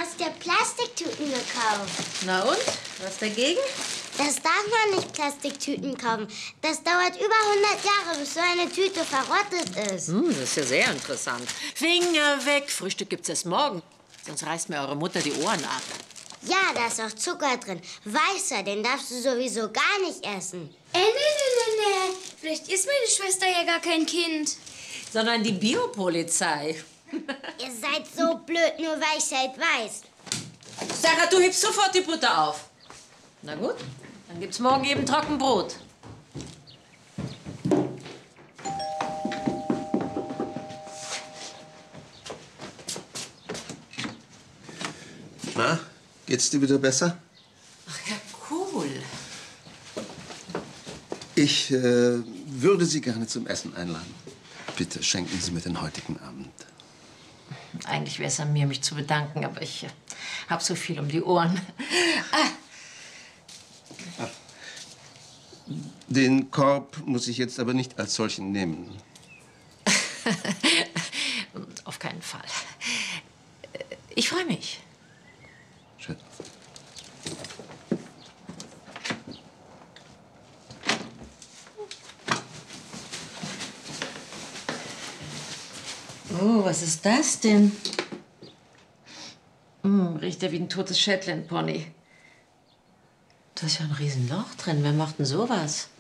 hast dir Plastiktüten gekauft. Na und? Was dagegen? Das darf man nicht Plastiktüten kaufen. Das dauert über 100 Jahre, bis so eine Tüte verrottet ist. Das ist ja sehr interessant. Finger weg. Frühstück gibt's erst morgen. Sonst reißt mir eure Mutter die Ohren ab. Ja, da ist auch Zucker drin. Weißer, den darfst du sowieso gar nicht essen. Nee. Vielleicht ist meine Schwester ja gar kein Kind. Sondern die Biopolizei. Ihr seid so blöd, nur weil ich halt weiß. Sarah, du hebst sofort die Butter auf. Na gut, dann gibt's morgen eben Trockenbrot. Na, geht's dir wieder besser? Ach ja, cool. Ich würde Sie gerne zum Essen einladen. Bitte schenken Sie mir den heutigen Abend. Eigentlich wäre es an mir, mich zu bedanken, aber ich habe so viel um die Ohren. Den Korb muss ich jetzt aber nicht als solchen nehmen. Auf keinen Fall. Ich freue mich. Schön. Oh, was ist das denn? Riecht ja wie ein totes Shetland-Pony. Da ist ja ein Riesenloch drin. Wer macht denn sowas?